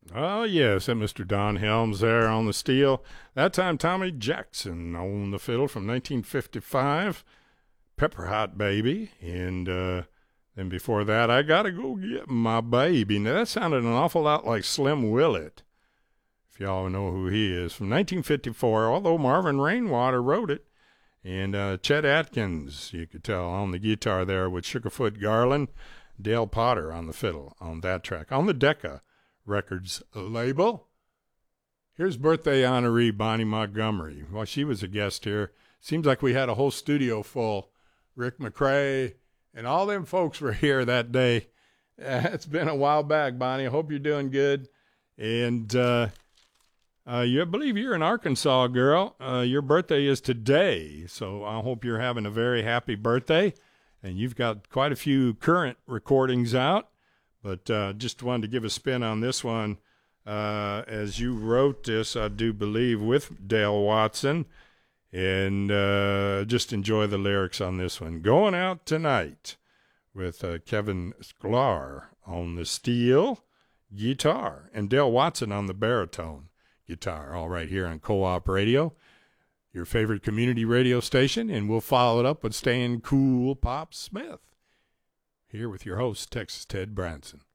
Oh, yes, and Mr. Don Helms there on the steel. That time, Tommy Jackson on the fiddle from 1955, Pepper Hot Baby. And then before that, I Gotta Go Get My Baby. Now, that sounded an awful lot like Slim Willett, if y'all know who he is, from 1954, although Marvin Rainwater wrote it. And Chet Atkins, you could tell, on the guitar there with Sugarfoot Garland. Dale Potter on the fiddle on that track, on the Decca Records label. Here's birthday honoree Bonnie Montgomery. Well, she was a guest here. Seems like we had a whole studio full. Rick McRae and all them folks were here that day. It's been a while back, Bonnie. I hope you're doing good. And I believe you're an Arkansas girl. Your birthday is today, so I hope you're having a very happy birthday. And you've got quite a few current recordings out, but just wanted to give a spin on this one. As you wrote this, I do believe, with Dale Watson, and just enjoy the lyrics on this one. Going Out Tonight with Kevin Sklar on the steel guitar and Dale Watson on the baritone guitar, all right here on Co-op Radio, your favorite community radio station, and we'll follow it up with Staying Cool Pop Smith, here with your host, Texas Ted Branson.